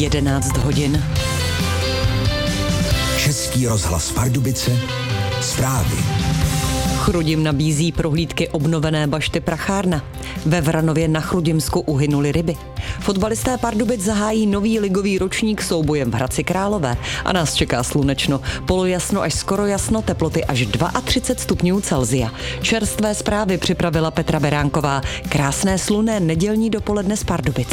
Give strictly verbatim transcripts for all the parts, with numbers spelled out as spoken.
jedenáct hodin. Český rozhlas Pardubice, zprávy. Chrudim nabízí prohlídky obnovené bašty Prachárna. Ve Vranově na Chrudimsku uhynuly ryby. Fotbalisté Pardubic zahájí nový ligový ročník soubojem v Hradci Králové a nás čeká slunečno, polojasno až skoro jasno, teploty až třicet dva stupňů Celsia. Čerstvé zprávy připravila Petra Beránková. Krásné slunné nedělní dopoledne z Pardubic.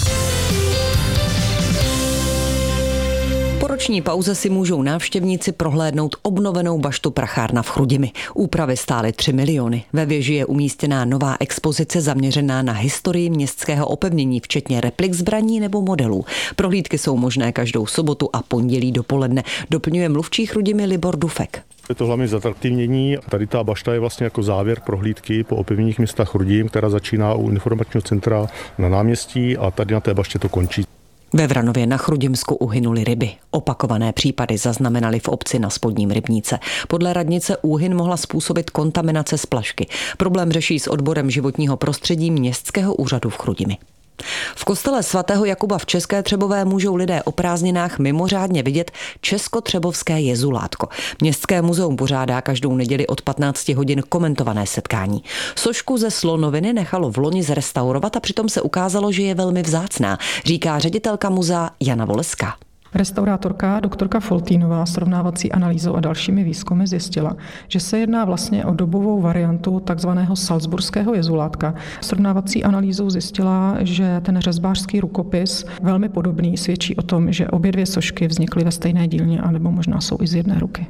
Po roční pauze si můžou návštěvníci prohlédnout obnovenou baštu Prachárna v Chrudimi. Úpravy stály tři miliony. Ve věži je umístěná nová expozice zaměřená na historii městského opevnění, včetně replik zbraní nebo modelů. Prohlídky jsou možné každou sobotu a pondělí dopoledne, doplňuje mluvčí Chrudimi Libor Dufek. Je to hlavně zatraktivnění. Tady ta bašta je vlastně jako závěr prohlídky po opevněních města Chrudim, která začíná u informačního centra na náměstí a tady na té baště to končí. Ve Vranově na Chrudimsku uhynuly ryby. Opakované případy zaznamenali v obci na Spodním Rybníce. Podle radnice úhyn mohla způsobit kontaminace z plašky. Problém řeší s odborem životního prostředí Městského úřadu v Chrudimi. V kostele svatého Jakuba v České Třebové můžou lidé o prázdninách mimořádně vidět českotřebovské jezulátko. Městské muzeum pořádá každou neděli od patnácti hodin komentované setkání. Sošku ze slonoviny nechalo v loni zrestaurovat a přitom se ukázalo, že je velmi vzácná, říká ředitelka muzea Jana Voleská. Restaurátorka doktorka Foltínová srovnávací analýzou a dalšími výzkumy zjistila, že se jedná vlastně o dobovou variantu takzvaného salzburského jezulátka. Srovnávací analýzou zjistila, že ten řezbářský rukopis velmi podobný svědčí o tom, že obě dvě sošky vznikly ve stejné dílně, anebo možná jsou i z jedné ruky.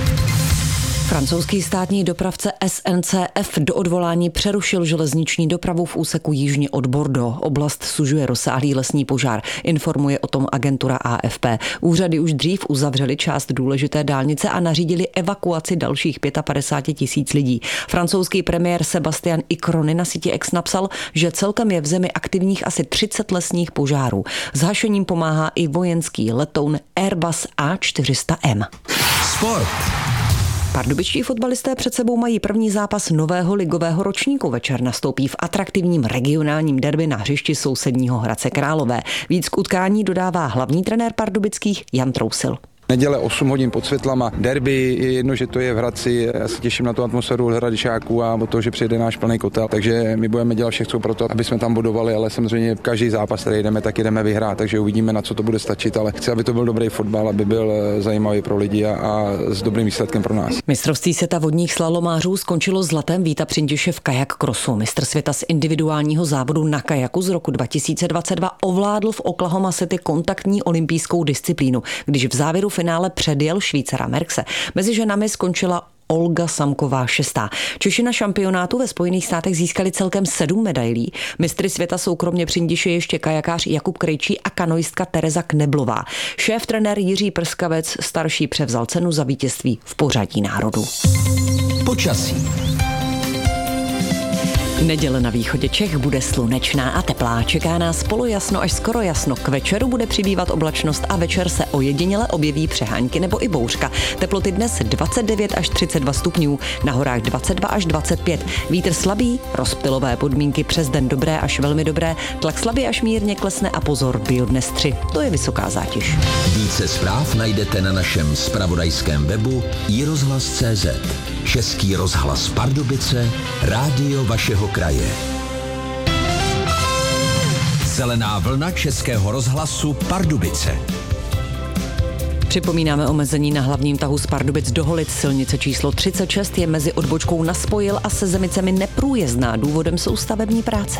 Francouzský státní dopravce S N C F do odvolání přerušil železniční dopravu v úseku jižně od Bordeaux. Oblast sužuje rozsáhlý lesní požár, informuje o tom agentura A F P. Úřady už dřív uzavřely část důležité dálnice a nařídili evakuaci dalších padesát pět tisíc lidí. Francouzský premiér Sebastian Icrony na síti X napsal, že celkem je v zemi aktivních asi třicet lesních požárů. S hašením pomáhá i vojenský letoun Airbus A čtyři sta M. Sport. Pardubičtí fotbalisté před sebou mají první zápas nového ligového ročníku. Večer nastoupí v atraktivním regionálním derby na hřišti sousedního Hradce Králové. Víc k utkání dodává hlavní trenér pardubických Jan Trousil. Neděle osm hodin pod světlama. Derby je jedno, že to je v Hradci. Já se těším na tu atmosféru Hradišáků a o to, že přijede náš plný kotel. Takže my budeme dělat všechno pro to, aby jsme tam bodovali, ale samozřejmě každý zápas, který jdeme, tak jdeme vyhrát, takže uvidíme, na co to bude stačit, ale chci, aby to byl dobrý fotbal, aby byl zajímavý pro lidi a, a s dobrým výsledkem pro nás. Mistrovství světa vodních slalomářů skončilo zlatem Víta Přintiše v kajak krosu. Mistr světa z individuálního závodu na kajaku z roku dva tisíce dvacet dva ovládl v Oklahoma City kontaktní olympijskou disciplínu, když v závěru finále předjel Švýcara Merkse. Mezi ženami skončila Olga Samková šestá. Češi na šampionátu ve Spojených státech získali celkem sedm medailí. Mistry světa jsou kromě Přintiše ještě kajakář Jakub Krejčí a kanoistka Tereza Kneblová. Šéf trenér Jiří Prskavec starší převzal cenu za vítězství v pořadí národů. Počasí. Neděle na východě Čech bude slunečná a teplá. Čeká nás polojasno až skoro jasno. K večeru bude přibývat oblačnost a večer se ojediněle objeví přehánky nebo i bouřka. Teploty dnes dvacet devět až třicet dva stupňů, na horách dvacet dva až dvacet pět. Vítr slabý, rozptylové podmínky přes den dobré až velmi dobré, tlak slabý až mírně klesne a pozor, Biodnes tři. To je vysoká zátěž. Více zpráv najdete na našem zpravodajském webu i rozhlas tečka cé zet. Český rozhlas Pardubice, rádio vašeho kraje. Zelená vlna Českého rozhlasu Pardubice. Připomínáme omezení na hlavním tahu z Pardubic do Holic. Silnice číslo třicet šest je mezi odbočkou na Spojil a se Zemicemi neprůjezdná. Důvodem jsou stavební práce.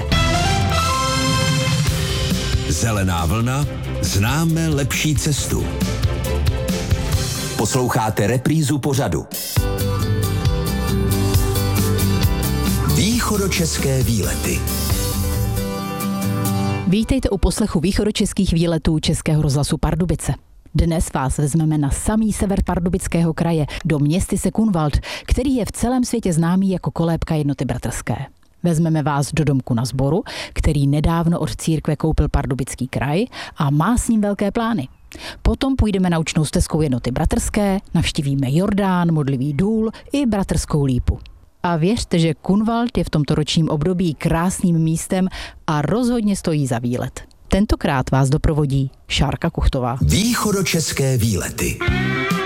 Zelená vlna, známe lepší cestu. Posloucháte reprízu pořadu. Východočeské výlety. Vítejte u poslechu východočeských výletů Českého rozhlasu Pardubice. Dnes vás vezmeme na samý sever Pardubického kraje, do městyse Kunwald, který je v celém světě známý jako kolébka jednoty bratrské. Vezmeme vás do domku na Sboru, který nedávno od církve koupil Pardubický kraj a má s ním velké plány. Potom půjdeme naučnou stezkou jednoty bratrské, navštívíme Jordán, Modlivý důl i Bratrskou lípu. A věřte, že Kunwald je v tomto ročním období krásným místem a rozhodně stojí za výlet. Tentokrát vás doprovodí Šárka Kuchtová. Východočeské výlety.